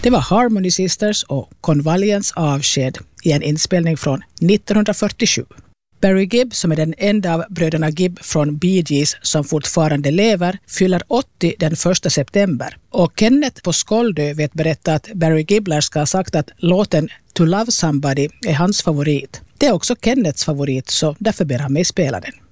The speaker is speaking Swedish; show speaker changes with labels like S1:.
S1: Det var Harmony Sisters och Convaliance Avsked i en inspelning från 1947. Barry Gibb, som är den enda av bröderna Gibb från Bee Gees som fortfarande lever, fyller 80 den 1 september. Och Kenneth på Skåldö vet berätta att Barry Gibbler ska ha sagt att låten To Love Somebody är hans favorit. Det är också Kenneths favorit, så därför ber han mig spela den.